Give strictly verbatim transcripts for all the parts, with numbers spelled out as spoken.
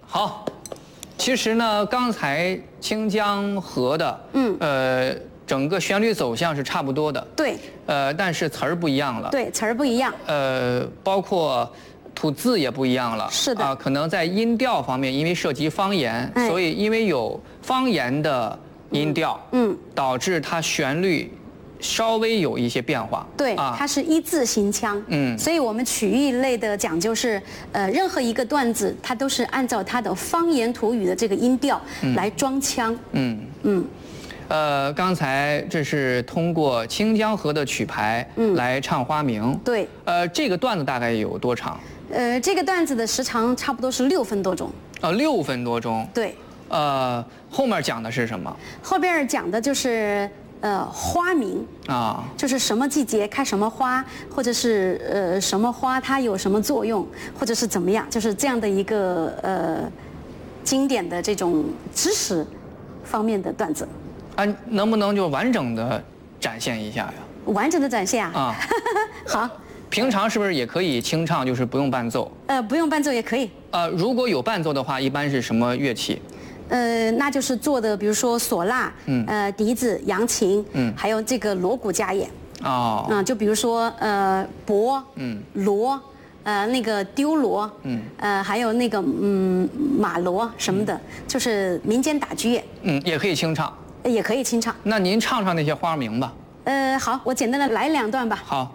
好，其实呢，刚才《清江河》的，嗯，呃，整个旋律走向是差不多的。 对。 呃，但是词儿不一样了。 对，词儿不一样。 呃，包括吐字也不一样了。 是的。 啊，可能在音调方面，因为涉及方言，哎、所以因为有方言的音调，嗯，导致它旋律稍微有一些变化。 对，啊、它是一字形腔。嗯，所以我们曲艺类的讲究是，呃，任何一个段子，它都是按照它的方言土语的这个音调来装腔。嗯嗯。 呃，刚才这是通过《清江河》的曲牌来唱花名。对。呃，这个段子大概有多长？ 呃，这个段子的时长差不多是六分多钟。 呃，六分多钟。 对。 呃，后面讲的是什么？ 后边讲的就是呃花名啊，就是什么季节开什么花，或者是呃什么花它有什么作用，或者是怎么样，就是这样的一个呃经典的这种知识方面的段子。 啊，能不能就完整的展现一下呀？ 完整的展现啊？啊，好。 平常是不是也可以清唱，就是不用伴奏？ 呃，不用伴奏也可以。 呃，如果有伴奏的话，一般是什么乐器？ 呃，那就是做的，比如说唢呐，嗯，呃，笛子、扬琴，嗯，还有这个锣鼓家演。哦。啊，就比如说呃，钹，嗯，锣。呃，那个丢锣，嗯，呃，还有那个嗯马锣什么的，嗯、就是民间打击乐， 嗯，也可以清唱， 也可以清唱。 那您唱唱那些花名吧。 呃，好，我简单的来两段吧。 好。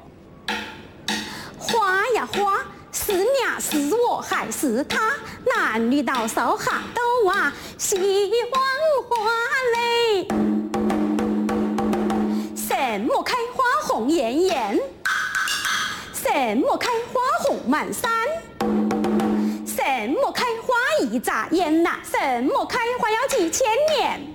花呀花，是娘是我还是他？男女老少哈都啊喜欢花嘞。什么开花红艳艳？什么开花红满山？什么开花一眨眼呐？什么开花要几千年？